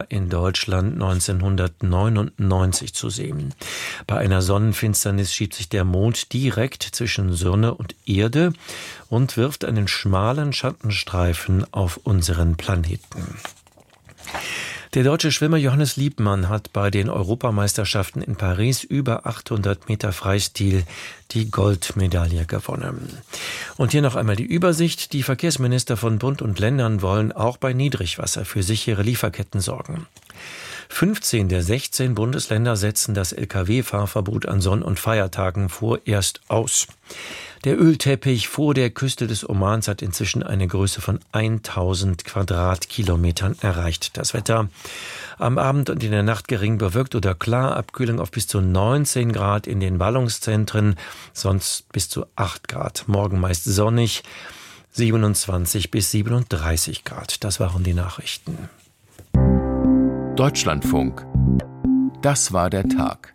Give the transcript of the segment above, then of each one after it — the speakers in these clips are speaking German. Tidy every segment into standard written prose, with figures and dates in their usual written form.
war in Deutschland 1999 zu sehen. Bei einer Sonnenfinsternis schiebt sich der Mond direkt zwischen Sonne und Erde und wirft einen schmalen Schattenstreifen auf unseren Planeten. Der deutsche Schwimmer Johannes Liebmann hat bei den Europameisterschaften in Paris über 800 Meter Freistil die Goldmedaille gewonnen. Und hier noch einmal die Übersicht. Die Verkehrsminister von Bund und Ländern wollen auch bei Niedrigwasser für sichere Lieferketten sorgen. 15 der 16 Bundesländer setzen das Lkw-Fahrverbot an Sonn- und Feiertagen vorerst aus. Der Ölteppich vor der Küste des Omans hat inzwischen eine Größe von 1000 Quadratkilometern erreicht. Das Wetter am Abend und in der Nacht gering bewölkt oder klar, Abkühlung auf bis zu 19 Grad in den Ballungszentren, sonst bis zu 8 Grad. Morgen meist sonnig, 27 bis 37 Grad. Das waren die Nachrichten. Deutschlandfunk. Das war der Tag.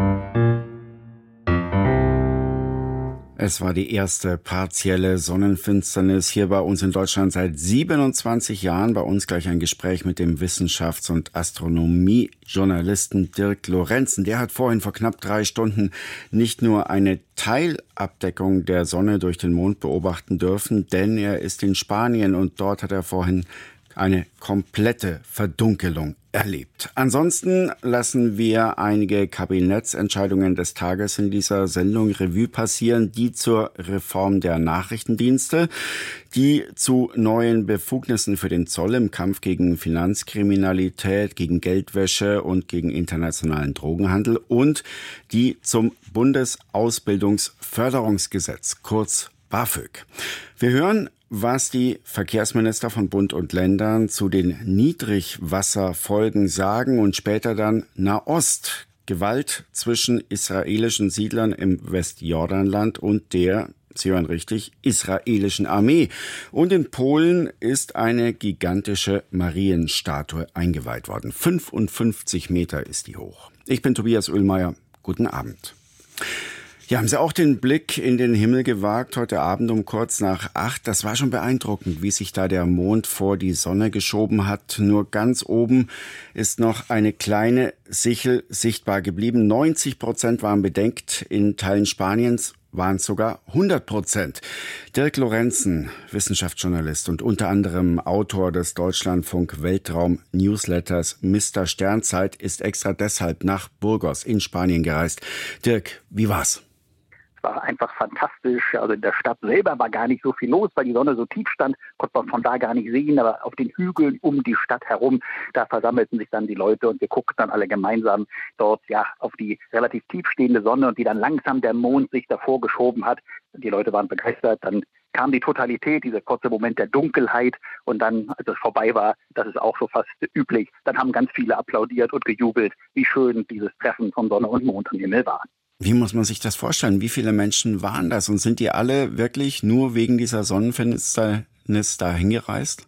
Es war die erste partielle Sonnenfinsternis hier bei uns in Deutschland seit 27 Jahren. Bei uns gleich ein Gespräch mit dem Wissenschafts- und Astronomiejournalisten Dirk Lorenzen. Der hat vorhin vor knapp 3 Stunden nicht nur eine Teilabdeckung der Sonne durch den Mond beobachten dürfen, denn er ist in Spanien und dort hat er vorhin eine komplette Verdunkelung erlebt. Ansonsten lassen wir einige Kabinettsentscheidungen des Tages in dieser Sendung Revue passieren, die zur Reform der Nachrichtendienste, die zu neuen Befugnissen für den Zoll im Kampf gegen Finanzkriminalität, gegen Geldwäsche und gegen internationalen Drogenhandel und die zum Bundesausbildungsförderungsgesetz, kurz BAföG. Wir hören, was die Verkehrsminister von Bund und Ländern zu den Niedrigwasserfolgen sagen und später dann Nahost. Gewalt zwischen israelischen Siedlern im Westjordanland und der, Sie hören richtig, israelischen Armee. Und in Polen ist eine gigantische Marienstatue eingeweiht worden. 55 Meter ist die hoch. Ich bin Tobias Oehlmeier. Guten Abend. Ja, haben Sie auch den Blick in den Himmel gewagt heute Abend um kurz nach 8? Das war schon beeindruckend, wie sich da der Mond vor die Sonne geschoben hat. Nur ganz oben ist noch eine kleine Sichel sichtbar geblieben. 90% waren bedeckt, in Teilen Spaniens waren es sogar 100%. Dirk Lorenzen, Wissenschaftsjournalist und unter anderem Autor des Deutschlandfunk Weltraum-Newsletters Mr. Sternzeit, ist extra deshalb nach Burgos in Spanien gereist. Dirk, wie war's? War einfach fantastisch. Also in der Stadt selber war gar nicht so viel los, weil die Sonne so tief stand, konnte man von da gar nicht sehen. Aber auf den Hügeln um die Stadt herum, da versammelten sich dann die Leute und wir guckten dann alle gemeinsam dort auf die relativ tief stehende Sonne und wie dann langsam der Mond sich davor geschoben hat. Die Leute waren begeistert. Dann kam die Totalität, dieser kurze Moment der Dunkelheit und dann, als es vorbei war, das ist auch so fast üblich, dann haben ganz viele applaudiert und gejubelt, wie schön dieses Treffen von Sonne und Mond am Himmel war. Wie muss man sich das vorstellen? Wie viele Menschen waren das? Und sind die alle wirklich nur wegen dieser Sonnenfinsternis da hingereist?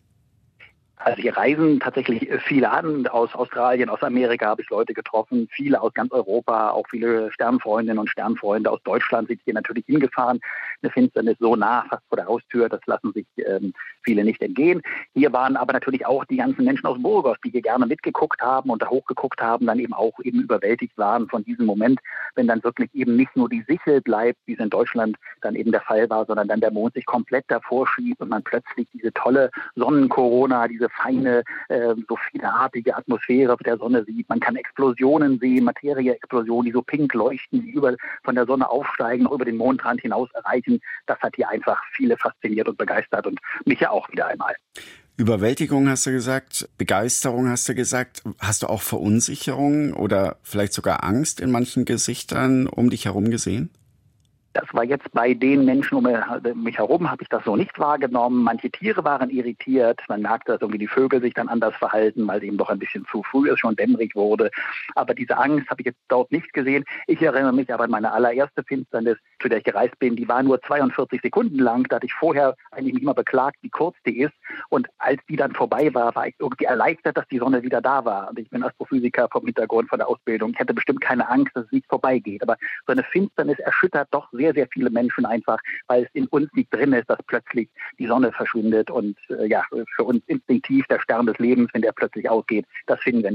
Also hier reisen tatsächlich viele an. Aus Australien, aus Amerika habe ich Leute getroffen, viele aus ganz Europa, auch viele Sternfreundinnen und Sternfreunde aus Deutschland sind hier natürlich hingefahren. Eine Finsternis so nah, fast vor der Haustür, das lassen sich viele nicht entgehen. Hier waren aber natürlich auch die ganzen Menschen aus Burgos, die hier gerne mitgeguckt haben und da hochgeguckt haben, dann eben auch eben überwältigt waren von diesem Moment, wenn dann wirklich eben nicht nur die Sichel bleibt, wie es in Deutschland dann eben der Fall war, sondern dann der Mond sich komplett davor schiebt und man plötzlich diese tolle Sonnenkorona, diese feine, so fiederartige Atmosphäre der Sonne sieht. Man kann Explosionen sehen, Materieexplosionen, die so pink leuchten, die von der Sonne aufsteigen, noch über den Mondrand hinaus erreichen. Das hat hier einfach viele fasziniert und begeistert und mich ja auch wieder einmal. Überwältigung hast du gesagt, Begeisterung hast du gesagt. Hast du auch Verunsicherung oder vielleicht sogar Angst in manchen Gesichtern um dich herum gesehen? Das war jetzt bei den Menschen um mich herum, habe ich das so nicht wahrgenommen. Manche Tiere waren irritiert. Man merkte, dass irgendwie die Vögel sich dann anders verhalten, weil es eben doch ein bisschen zu früh ist, schon dämmerig wurde. Aber diese Angst habe ich jetzt dort nicht gesehen. Ich erinnere mich aber an meine allererste Finsternis, zu der ich gereist bin. Die war nur 42 Sekunden lang. Da hatte ich vorher eigentlich mich immer beklagt, wie kurz die ist. Und als die dann vorbei war, war ich irgendwie erleichtert, dass die Sonne wieder da war. Und ich bin Astrophysiker vom Hintergrund, von der Ausbildung. Ich hatte bestimmt keine Angst, dass es nicht vorbeigeht. Aber so eine Finsternis erschüttert doch sehr, sehr viele Menschen einfach, weil es in uns nicht drin ist, dass plötzlich die Sonne verschwindet und für uns instinktiv der Stern des Lebens, wenn der plötzlich ausgeht, das finden wir